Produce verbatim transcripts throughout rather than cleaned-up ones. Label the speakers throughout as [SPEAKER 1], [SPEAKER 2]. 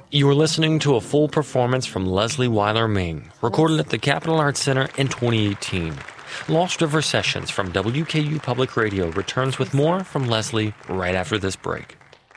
[SPEAKER 1] You are listening to a full performance from Leslie Weiler Ming, recorded at the Capitol Arts Center in twenty eighteen. Lost River Sessions from W K U Public Radio returns with more from Leslie right after this break.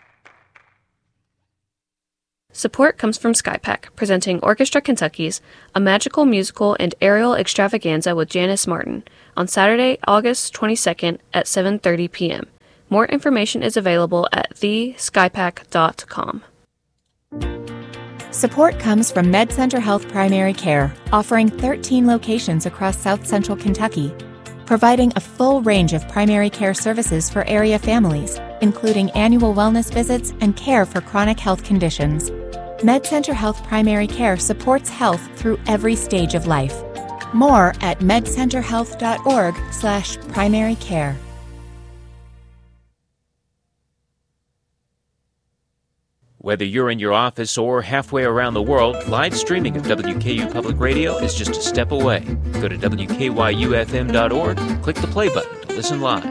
[SPEAKER 2] Support comes from Skypack, presenting Orchestra Kentucky's A Magical Musical and Aerial Extravaganza with Janice Martin on Saturday, August twenty-second at seven thirty p.m. More information is available at the skypack dot com.
[SPEAKER 3] Support comes from MedCenter Health Primary Care, offering thirteen locations across South Central Kentucky, providing a full range of primary care services for area families, including annual wellness visits and care for chronic health conditions. MedCenter Health Primary Care supports health through every stage of life. More at medcenterhealth dot org slash primary care.
[SPEAKER 4] Whether you're in your office or halfway around the world, live streaming of W K U Public Radio is just a step away. Go to W K Y U F M dot org, click the play button to listen live.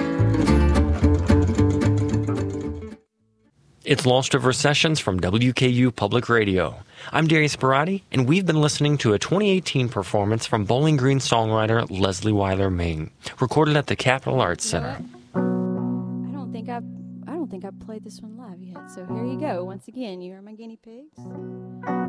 [SPEAKER 1] It's Lost River Sessions from W K U Public Radio. I'm Darius Barati, and we've been listening to a twenty eighteen performance from Bowling Green songwriter Leslie Weiler Ming, recorded at the Capitol Arts Center.
[SPEAKER 5] I don't think I've I don't think I've played this one live yet. So here you go. Once again, you are my guinea pigs.